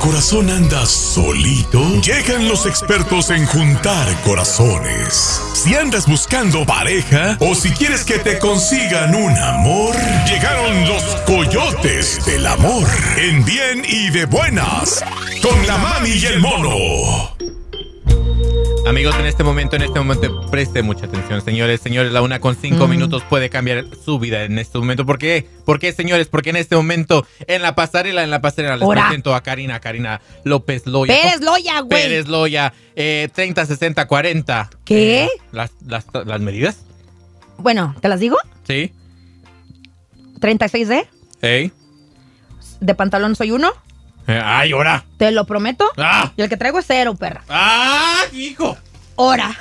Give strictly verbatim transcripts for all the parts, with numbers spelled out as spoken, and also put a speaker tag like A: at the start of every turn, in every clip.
A: corazón anda solito? Llegan los expertos en juntar corazones. Si andas buscando pareja o si quieres que te consigan un amor, llegaron los coyotes del amor. En bien y de buenas, con la mami y el mono.
B: Amigos, en este momento, en este momento, preste mucha atención, señores, señores, la una con cinco mm. minutos puede cambiar su vida en este momento. ¿Por qué? ¿Por qué, señores? Porque en este momento, en la pasarela, en la pasarela, les
C: Ora.
B: presento a Karina, Karina López Loya.
C: Pérez Loya, güey.
B: Pérez Loya, eh, treinta, sesenta, cuarenta.
C: ¿Qué?
B: Eh, ¿las, las, ¿Las medidas?
C: Bueno, ¿te las digo?
B: Sí.
C: treinta y seis D.
B: Hey.
C: De pantalón soy uno.
B: Eh, ¡Ay, ahora!
C: Te lo prometo.
B: ¡Ah!
C: Y el que traigo es cero, perra.
B: ¡Ah, hijo!
C: Hora.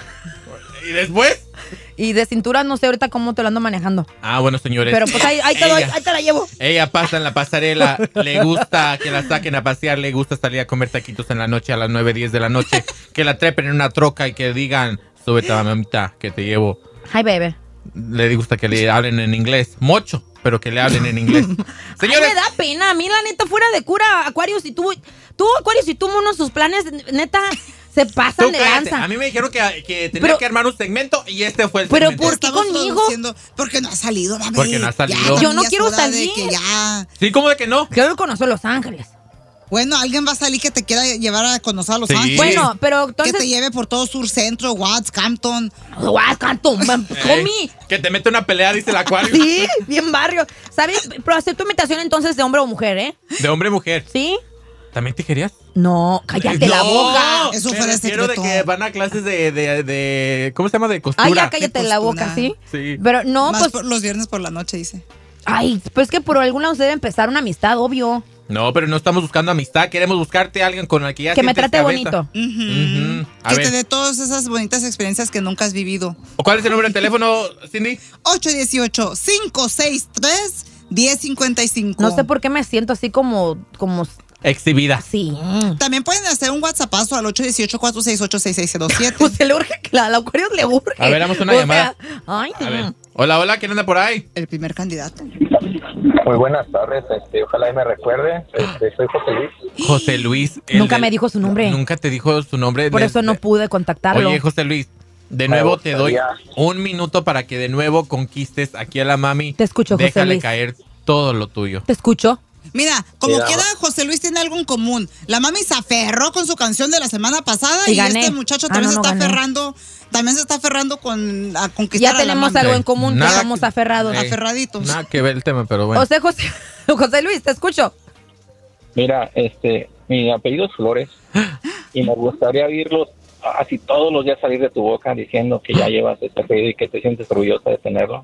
B: ¿Y después?
C: Y de cintura no sé ahorita cómo te lo ando manejando.
B: Ah, bueno, señores.
C: Pero pues ahí, ahí te
B: ella,
C: doy, ahí te la llevo.
B: Ella pasa en la pasarela, le gusta que la saquen a pasear, le gusta salir a comer taquitos en la noche a las nueve, diez de la noche, que la trepen en una troca y que digan, súbete a mamita, que te llevo.
C: Hi, baby.
B: Le gusta que le hablen en inglés, mucho, pero que le hablen en inglés.
C: Señores, ay, me da pena, a mí la neta, fuera de cura, Aquarius y tú, tú, Aquarius y tú, uno, sus planes, neta, se pasan
B: Tú
C: de
B: cállate.
C: lanza.
B: A mí me dijeron que, que tenía
C: pero,
B: que armar un segmento y este fue el
C: pero
B: segmento.
C: ¿por qué conmigo?
D: Porque no ha salido, mami.
B: Porque no ha salido.
D: Ya,
C: yo no
D: ya
C: quiero
D: hora
C: salir.
D: De que ya...
B: Sí, ¿cómo de que no?
C: Quiero conocer Los Ángeles.
D: Bueno, alguien va a salir que te quiera llevar a conocer a Los
B: Sí.
D: Ángeles.
C: Bueno, pero entonces...
D: Que te lleve por todo Sur Centro, Watts, Campton.
C: Watts, Campton, Comi.
B: Que te mete una pelea, dice el Acuario.
C: Sí, bien barrio. ¿Sabes? Pero acepto invitación entonces de hombre o mujer, ¿eh?
B: De hombre o mujer.
C: ¿Sí?
B: ¿También tijerías?
C: No, cállate
B: no,
C: la boca.
D: Eso
B: me
D: fue de
B: refiero de
D: secreto.
B: que van a clases de, de, de... ¿Cómo se llama? De costura.
C: Ay, ya cállate la
D: costura.
C: boca, ¿sí?
B: Sí.
C: Pero no,
D: Más
C: pues...
D: por los viernes por la noche, dice.
C: Ay, pues que por algún lado se debe empezar una amistad, obvio.
B: No, pero no estamos buscando amistad. Queremos buscarte a alguien con el que ya
C: Que me
B: sientes
C: trate
B: cabeza.
C: bonito.
D: Uh-huh.
B: Ujú. A
D: Que
B: ver.
D: te dé todas esas bonitas experiencias que nunca has vivido.
B: ¿O ¿Cuál es el número de teléfono, Cindy?
D: ocho uno ocho, cinco seis tres, uno cero cinco cinco.
C: No sé por qué me siento así como... como
B: Exhibida.
C: así.
D: También pueden hacer un WhatsAppazo al ocho uno ocho, cuatro seis ocho, seis seis cero siete.
C: Pues se le urge, que la, la Aquarius le urge.
B: A ver, damos una
C: O
B: llamada.
C: sea, ay,
B: A ver. Hola, hola, ¿quién anda por ahí?
D: El primer candidato.
E: Muy buenas tardes, este, ojalá y me recuerde. Este, soy José Luis.
B: José Luis. el
C: Nunca
B: del-
C: me dijo su nombre.
B: Nunca te dijo su nombre.
C: Por
B: de-
C: eso no
B: de-
C: pude contactarlo.
B: Oye, José Luis, de
E: Me
B: nuevo te doy
E: gustaría.
B: un minuto para que de nuevo conquistes aquí a la mami.
C: Te escucho, José
B: Déjale
C: Luis.
B: caer todo lo tuyo.
C: ¿Te escucho?
D: Mira, como
E: Mira,
D: quiera, José Luis tiene algo en común. La mami se aferró con su canción de la semana pasada
C: Y
D: y,
C: gané.
D: este muchacho
C: Ah,
D: también
C: no, no
D: se está
C: gané.
D: aferrando, también se está aferrando con a conquistar
C: Ya
D: a la
C: tenemos
D: mami.
C: algo
B: Sí.
C: en común, que
B: Nada
C: estamos
B: que-
C: aferrados.
B: Eh,
D: Aferraditos.
B: Nada que ver el tema, pero bueno.
C: O sea, José, José Luis, te escucho.
E: Mira, este, mi apellido es Flores y me gustaría oírlos así todos los días salir de tu boca diciendo que ya llevas este apellido y que te sientes orgullosa de tenerlo.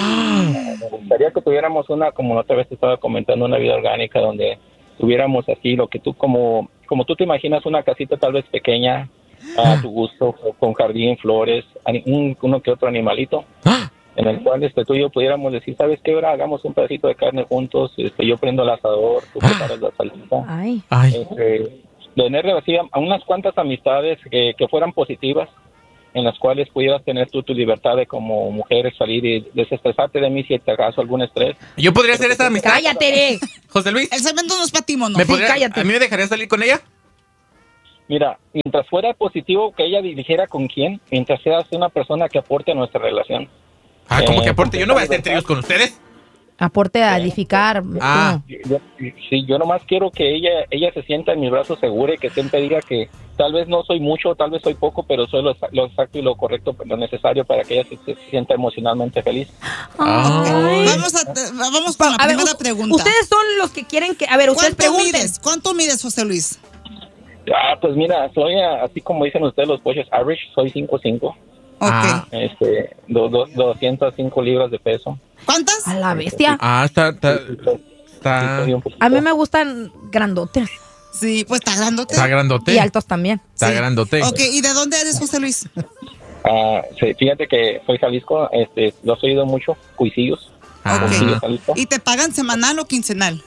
E: Me gustaría que tuviéramos una, como la otra vez te estaba comentando, una vida orgánica donde tuviéramos así lo que tú, como, como tú te imaginas, una casita tal vez pequeña a tu gusto, con jardín, flores, ani- un, uno que otro animalito. En el cual este, tú y yo pudiéramos decir, ¿sabes qué? Ahora hagamos un pedacito de carne juntos, este, yo prendo el asador, tú preparas la salsita.
C: Ay.
B: Ay,
E: Este, tener así a, a unas cuantas amistades que, que fueran positivas, en las cuales pudieras tener tú tu libertad de como mujer salir y desestresarte de mí si te acaso algún estrés.
B: yo podría hacer esa amistad.
C: Cállate.
B: José Luis,
D: El segmento no es para ti, mono.
B: ¿me
C: sí,
B: podría-
C: cállate.
B: ¿a mí me dejaría salir con ella?
E: Mira, mientras fuera positivo que ella dirigiera con quién, mientras seas una persona que aporte a nuestra relación.
B: Ah, ¿cómo
E: Eh,
B: que aporte? Yo no voy a hacer tríos con ustedes.
C: Aporte a edificar.
B: Ah.
C: tú.
E: Yo, sí, yo nomás quiero que ella ella se sienta en mis brazos segura y que siempre diga que tal vez no soy mucho, tal vez soy poco, pero soy lo, lo exacto y lo correcto, lo necesario para que ella se, se sienta emocionalmente feliz.
C: Ay.
D: Vamos, a, vamos con la
C: A ver,
D: primera
C: us-
D: pregunta.
C: ustedes son los que quieren que... A ver, ustedes
D: ¿Cuánto
C: pregunten.
D: mides? ¿Cuánto mides, José Luis?
E: Ah, pues mira, soy ah, así como dicen ustedes los pollos average, soy cinco cinco,
D: Ok.
B: Ah.
E: este, do, do- doscientas cinco libras de peso.
D: ¿Cuántas?
C: A la bestia.
B: Ah, está, está,
E: Sí, soy-
B: está,
E: sí, soy un poquito.
C: A mí me gustan grandotes.
D: Sí, pues está grandote.
B: está grandote.
C: Y altos también.
B: Está
D: Sí.
B: grandote.
D: Ok, ¿y de dónde eres, José Luis?
E: Ah, sí, fíjate que soy Jalisco, este, lo has oído mucho, Cuisillos.
B: Ah.
E: Cuisillos, Jalisco.
D: ¿Y te pagan semanal o quincenal?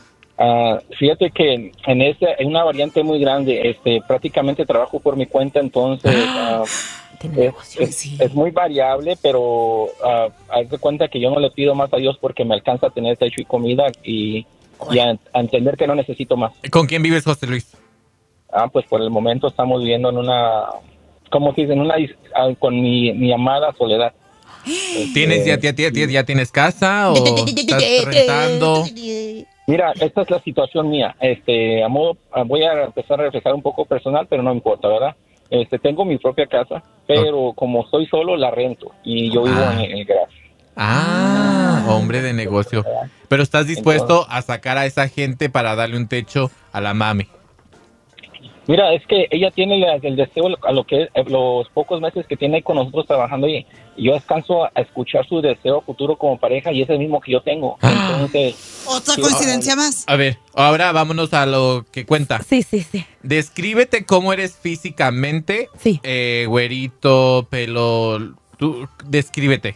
E: Ah, fíjate que en esta hay una variante muy grande, este, prácticamente trabajo por mi cuenta, entonces ah,
C: Tiene
E: es,
C: negocio.
E: es- es muy variable, pero ah, haz de cuenta que yo no le pido más a Dios porque me alcanza a tener techo y comida y y a, a entender que no necesito más.
B: ¿Con quién vives, José Luis?
E: Ah, pues por el momento estamos viviendo en una, ¿cómo se dice? En una, con mi, mi amada soledad.
B: ¿Tienes, ya, ya, ya, ya tienes casa o estás rentando?
E: Mira, esta es la situación mía. Este, a modo, voy a empezar a reflejar un poco personal, pero no importa, ¿verdad? Este, tengo mi propia casa, pero como soy solo, la rento y yo vivo
B: Ah.
E: en el garage.
B: Ah, hombre de negocio. Pero estás dispuesto a sacar a esa gente para darle un techo a la mami.
E: Mira, es que ella tiene la- el deseo a lo que es, los pocos meses que tiene ahí con nosotros trabajando y, y yo descanso a escuchar su deseo futuro como pareja y es el mismo que yo tengo. Entonces,
D: Otra
E: sí,
D: coincidencia más.
B: A ver, ahora vámonos a lo que cuenta.
C: Sí, sí, sí.
B: Descríbete cómo eres físicamente.
C: Sí.
B: Eh, güerito, pelo... Tú, descríbete.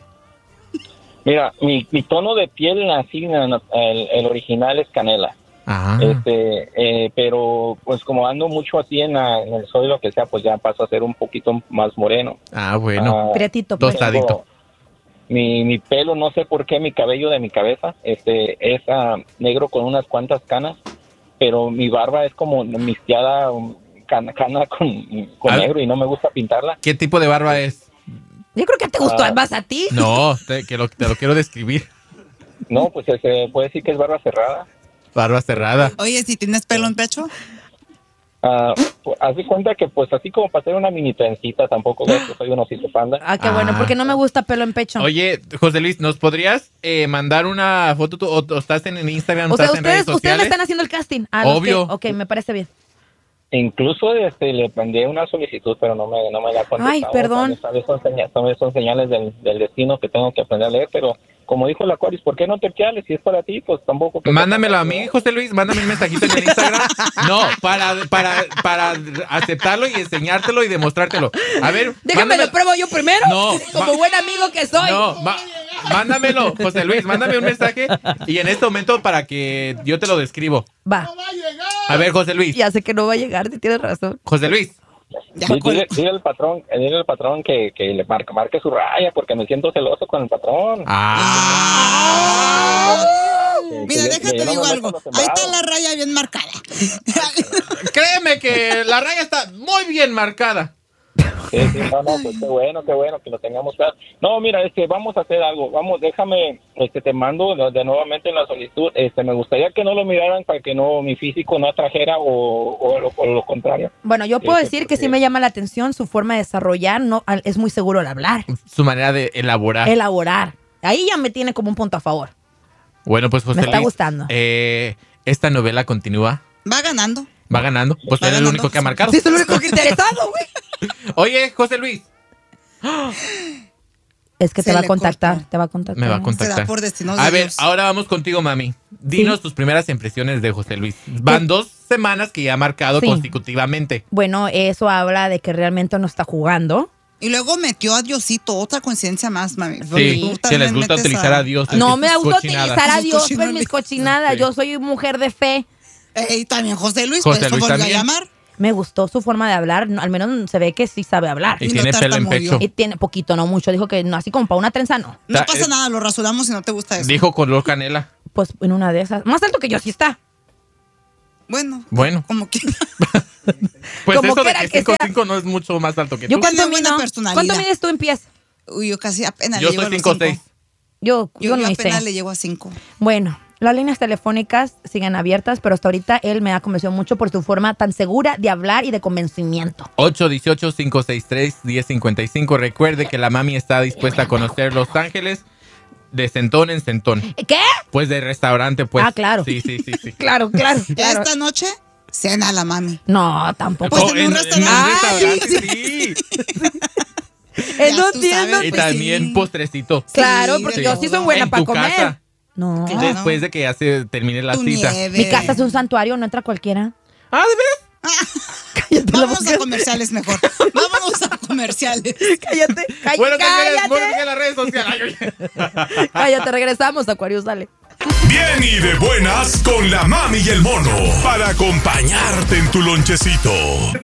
E: mira, mi, mi tono de piel así, el, el original es canela.
B: Ah.
E: Este, eh, pero pues como ando mucho así en, la, en el sol y lo que sea, pues ya paso a ser un poquito más moreno.
B: Ah, bueno.
E: Ah,
C: Prietito, pues.
B: Tostadito.
E: tengo- Mi, mi pelo, no sé por qué, mi cabello de mi cabeza este es ah, negro con unas cuantas canas, pero mi barba es como mixteada, um, cana, cana con, con
B: Ah.
E: negro y no me gusta pintarla.
B: ¿Qué tipo de barba es?
C: Yo creo que te gustó
E: Ah.
C: más a ti.
B: No, te, que lo, te lo quiero describir.
E: No, pues se puede decir que es barba cerrada.
B: Barba cerrada.
D: Oye, si tienes pelo en pecho.
E: Ah, pues, haz de cuenta que pues así como para hacer una mini trencita, tampoco ves que soy un osito panda.
C: Ah, qué bueno,
B: Ah.
C: porque no me gusta pelo en pecho.
B: Oye, José Luis, ¿nos podrías eh, mandar una foto tú, o, o estás en Instagram,
C: o sea,
B: estás en redes
C: ustedes, ustedes me
B: sociales?
C: están haciendo el casting. Ah, los
B: Obvio.
C: que- ok, me parece bien.
E: Incluso este, le mandé una solicitud, pero no me, no me la contestado.
C: Ay, perdón.
E: Tal vez son, seña- tal vez son señales del, del destino que tengo que aprender a leer, pero como dijo la Aquarius, ¿por qué no te quedes? Si es para ti, pues tampoco.
B: Mándamelo a mí, José Luis, mándame un mensajito en el Instagram. No, para, para, para aceptarlo y enseñártelo y demostrártelo. A ver,
C: Déjame
B: mándame-
C: lo pruebo yo primero.
B: No,
C: Como
B: ma-
C: buen amigo que soy.
B: No, ma- mándamelo, José Luis, mándame un mensaje y en este momento para que yo te lo describo.
C: Va.
B: A ver, José Luis.
C: Ya sé que no va a llegar, si tienes razón.
B: José Luis.
D: Ya,
E: Dile,
D: ¿cuál?
E: dile- dile al patrón, eh, dile al patrón que, que le marque, marque su raya, porque me siento celoso con el patrón.
B: Ah.
E: Que-
D: Mira,
E: que le-
D: déjate
E: le
D: digo
E: llevamos
D: algo.
E: los
D: Ahí está
E: sembrados.
D: la raya bien marcada.
B: Créeme que la raya está muy bien marcada.
E: Sí, sí, no, no, pues qué bueno, qué bueno que lo tengamos claro. No, mira, este, vamos a hacer algo, vamos, déjame, este, te mando de, de nuevamente en la solicitud, este, me gustaría que no lo miraran para que no, mi físico no atrajera o, o, lo, o lo contrario.
C: Bueno, yo puedo
E: Este,
C: decir que sí
E: porque-
C: me llama la atención su forma de desarrollar, no, al- es muy seguro al hablar,
B: Su manera de elaborar.
C: elaborar. Ahí ya me tiene como un punto a favor.
B: Bueno, pues José
C: Me está
B: Luis,
C: gustando.
B: eh, esta novela continúa.
D: Va ganando.
B: Va ganando. Pues
D: Va
B: él es el
D: ganando,
B: único que ha
D: José.
B: marcado.
C: Sí, es el único que interesado, güey.
B: Oye, José Luis.
C: Es que
D: Se
C: te va a
D: le
C: contactar,
D: cortó.
C: te va a contactar.
B: Me va a
D: Se
B: contactar.
D: da por destino de
B: A ver,
D: Dios.
B: ahora vamos contigo, mami. Dinos
C: Sí.
B: tus primeras impresiones de José Luis. Van dos semanas que ya ha marcado
C: Sí.
B: consecutivamente.
C: Bueno, eso habla de que realmente no está jugando.
D: Y luego metió a Diosito, otra coincidencia más, mami.
B: Sí,
D: Tú
B: que
D: también
B: les gusta
D: metes
B: utilizar a Dios. en
C: No
B: sus
C: me gusta
B: cochinadas.
C: utilizar a
D: Sus
C: Dios pues mis
D: cochinadas.
C: cochinadas.
B: Sí.
C: Yo soy mujer de fe.
D: Y también José Luis,
B: José
D: pues eso
B: Luis
D: volvió a
B: también.
D: llamar.
C: Me gustó su forma de hablar. no, Al menos se ve que sí sabe hablar.
B: Y
D: Y no
B: tiene pelo en
D: tartamudeó.
B: pecho.
C: Y tiene poquito, no mucho. Dijo que no, así como para una trenza, no.
D: No
B: Ta-
D: pasa
B: eh,
D: nada, lo rasuramos si no te gusta eso.
B: Dijo color canela.
C: Pues en una de esas. Más alto que yo sí está.
D: Bueno,
B: Bueno.
D: como que
B: Pues
C: Como
B: eso de
C: quiera
B: que
C: que
B: cinco
C: sea.
B: cinco no es mucho más alto que
C: ¿Yo
B: tú.
C: cuánto
D: Tiene buena
C: mido?
D: personalidad.
C: ¿Cuánto mides tú en pies?
D: Uy, yo casi apenas
B: Yo
D: le llego
B: soy
D: a los
B: cinco
D: cinco.
B: seis.
C: Yo, yo,
D: Yo,
C: no
D: yo
C: hice.
D: apenas le llego a cinco.
C: Bueno, las líneas telefónicas siguen abiertas, pero hasta ahorita él me ha convencido mucho por su forma tan segura de hablar y de convencimiento.
B: ocho uno ocho, cinco seis tres, uno cero cinco cinco. Recuerde que la mami está dispuesta a conocer Los Ángeles de centón en centón.
C: ¿Qué?
B: Pues de restaurante, pues.
C: Ah, claro.
B: Sí, sí, sí, sí.
C: Claro, claro, claro.
D: Esta noche, cena la mami.
C: No, tampoco.
D: Pues
B: Oh,
D: en un restaurante.
B: restaurante,
C: Ay,
B: sí.
C: Eso
D: tú
C: entiendo.
D: sabes.
B: Y
D: Pues
B: también
D: sí.
B: postrecito.
C: Claro,
D: Sí,
C: porque
D: de
C: yo sí soy
D: todo.
C: buena
B: En
C: para
B: tu
C: comer.
B: casa.
C: No.
D: Claro.
B: Después de que ya se termine la
D: Tu
B: cita.
D: nieve.
C: Mi casa es un santuario, no entra cualquiera.
B: Ah, ¿de veras?
C: Cállate, la
D: Vámonos
C: boca.
D: a comerciales mejor. Vámonos a comerciales.
C: Cállate, cállate,
B: Bueno, señores,
C: cállate.
B: busquen las redes sociales. Ay,
C: Cállate, regresamos, Aquarius, dale.
A: Bien y de buenas con la mami y el mono para acompañarte en tu lonchecito.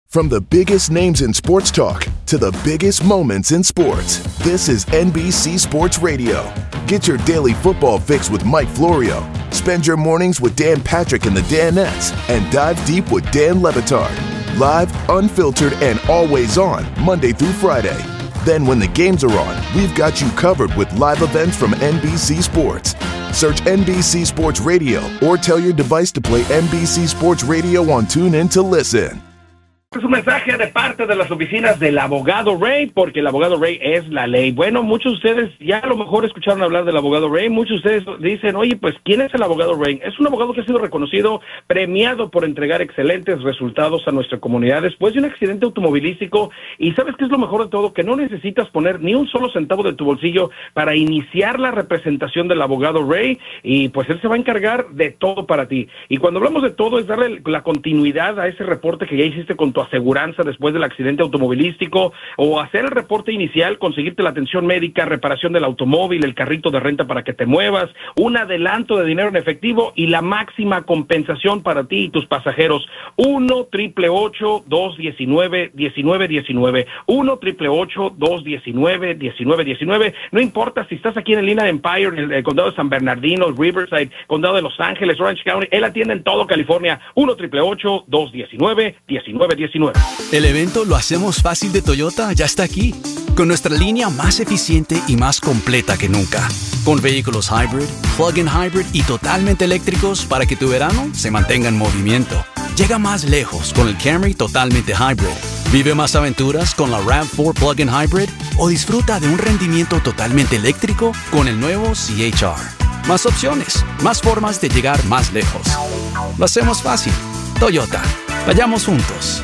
F: From the biggest names in sports talk to the biggest moments in sports, this is N B C Sports Radio. Get your daily football fix with Mike Florio. Spend your mornings with Dan Patrick and the Danettes, and dive deep with Dan Le Batard. Live, unfiltered, and always on, Monday through Friday. Then when the games are on, we've got you covered with live events from N B C Sports. Search N B C Sports Radio or tell your device to play N B C Sports Radio on TuneIn to listen.
G: Es un mensaje de parte de las oficinas del abogado Ray, porque el abogado Ray es la ley. Bueno, muchos de ustedes ya a lo mejor escucharon hablar del abogado Ray. Muchos de ustedes dicen, oye, pues, ¿quién es el abogado Ray? Es un abogado que ha sido reconocido, premiado por entregar excelentes resultados a nuestra comunidad después de un accidente automovilístico. Y ¿sabes qué es lo mejor de todo? Que no necesitas poner ni un solo centavo de tu bolsillo para iniciar la representación del abogado Ray, y pues él se va a encargar de todo para ti. Y cuando hablamos de todo es darle la continuidad a ese reporte que ya hiciste con tu aseguranza después del accidente automovilístico, o hacer el reporte inicial, conseguirte la atención médica, reparación del automóvil, el carrito de renta para que te muevas, un adelanto de dinero en efectivo y la máxima compensación para ti y tus pasajeros. uno, triple ocho, dos diecinueve, diecinueve diecinueve. uno, triple ocho, dos diecinueve, diecinueve diecinueve. No importa si estás aquí en el Inland Empire, en el, el condado de San Bernardino, Riverside, condado de Los Ángeles, Orange County, él atiende en todo California. uno, triple ocho, dos diecinueve, diecinueve diecinueve.
H: El evento Lo Hacemos Fácil de Toyota ya está aquí, con nuestra línea más eficiente y más completa que nunca, con vehículos hybrid, plug-in hybrid y totalmente eléctricos para que tu verano se mantenga en movimiento. Llega más lejos con el Camry totalmente hybrid. Vive más aventuras con la RAV cuatro plug-in hybrid o disfruta de un rendimiento totalmente eléctrico con el nuevo C H R. Más opciones, más formas de llegar más lejos. Lo hacemos fácil. Toyota. Vayamos juntos.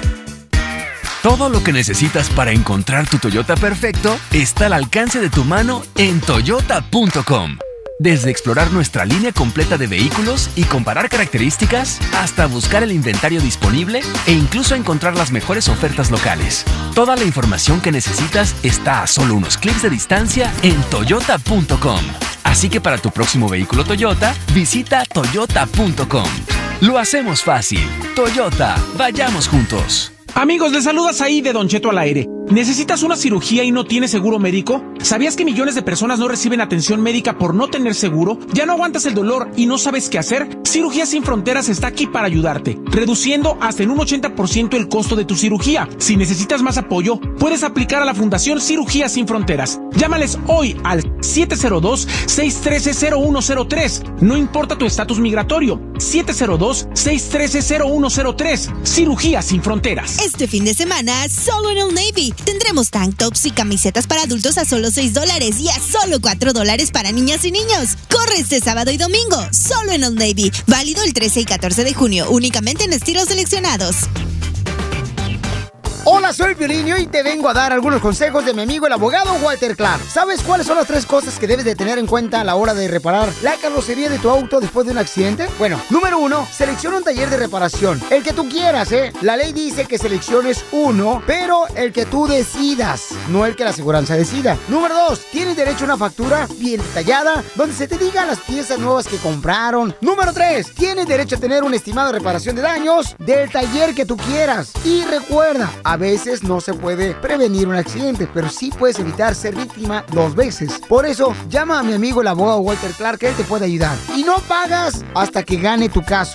I: Todo lo que necesitas para encontrar tu Toyota perfecto está al alcance de tu mano en toyota punto com. Desde explorar nuestra línea completa de vehículos y comparar características, hasta buscar el inventario disponible e incluso encontrar las mejores ofertas locales. Toda la información que necesitas está a solo unos clics de distancia en toyota punto com. Así que para tu próximo vehículo Toyota, visita toyota punto com. Lo hacemos fácil. Toyota, vayamos juntos.
J: Amigos, les saludas ahí de Don Cheto al aire. ¿Necesitas una cirugía y no tienes seguro médico? ¿Sabías que millones de personas no reciben atención médica por no tener seguro? ¿Ya no aguantas el dolor y no sabes qué hacer? Cirugía Sin Fronteras está aquí para ayudarte, reduciendo hasta en un ochenta por ciento el costo de tu cirugía. Si necesitas más apoyo, puedes aplicar a la Fundación Cirugía Sin Fronteras. Llámales hoy al siete cero dos, seis uno tres, cero uno cero tres. No importa tu estatus migratorio. siete cero dos, seis uno tres, cero uno cero tres. Cirugía Sin Fronteras.
K: Este fin de semana, solo en Old Navy, tendremos tank tops y camisetas para adultos a solo seis dólares y a solo cuatro dólares para niñas y niños. Corre este sábado y domingo, solo en Old Navy. Válido el trece y catorce de junio, únicamente en estilos seleccionados.
L: Hola, soy Piolín y hoy te vengo a dar algunos consejos de mi amigo el abogado Walter Clark. ¿Sabes cuáles son las tres cosas que debes de tener en cuenta a la hora de reparar la carrocería de tu auto después de un accidente? Bueno, número uno, selecciona un taller de reparación. El que tú quieras, ¿eh? La ley dice que selecciones uno, pero el que tú decidas, no el que la aseguranza decida. Número dos, tienes derecho a una factura bien detallada, donde se te digan las piezas nuevas que compraron. Número tres, tienes derecho a tener un estimado de reparación de daños del taller que tú quieras. Y recuerda, a veces no se puede prevenir un accidente, pero sí puedes evitar ser víctima dos veces. Por eso, llama a mi amigo el abogado Walter Clark, que él te puede ayudar. Y no pagas hasta que gane tu caso.